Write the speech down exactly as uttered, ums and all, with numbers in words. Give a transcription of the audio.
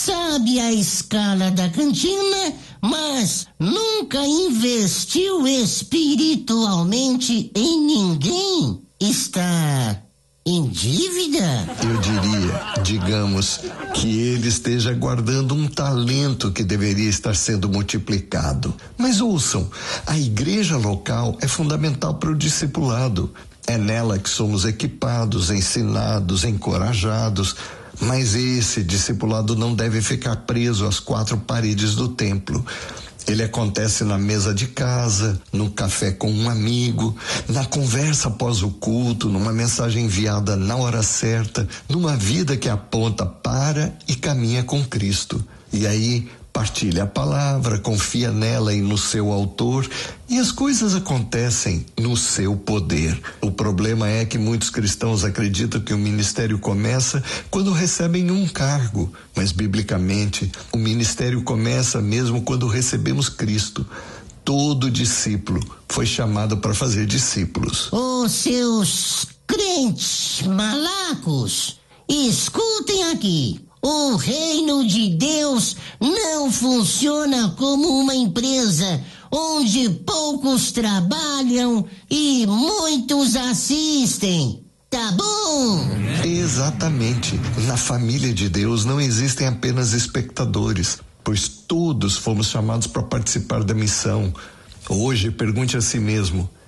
sabe a escala da cantina, mas nunca investiu espiritualmente em ninguém, está em dívida? Eu diria, digamos, que ele esteja guardando um talento que deveria estar sendo multiplicado. Mas ouçam, a igreja local é fundamental para o discipulado. É nela que somos equipados, ensinados, encorajados. Mas esse discipulado não deve ficar preso às quatro paredes do templo. Ele acontece na mesa de casa, no café com um amigo, na conversa após o culto, numa mensagem enviada na hora certa, numa vida que aponta para e caminha com Cristo. E aí partilha a palavra, confia nela e no seu autor, e as coisas acontecem no seu poder. O problema é que muitos cristãos acreditam que o ministério começa quando recebem um cargo, mas biblicamente o ministério começa mesmo quando recebemos Cristo. Todo discípulo foi chamado para fazer discípulos. Os seus crentes malacos, escutem aqui. O reino de Deus não funciona como uma empresa onde poucos trabalham e muitos assistem. Tá bom? Exatamente. Na família de Deus não existem apenas espectadores, pois todos fomos chamados para participar da missão. Hoje, pergunte a si mesmo: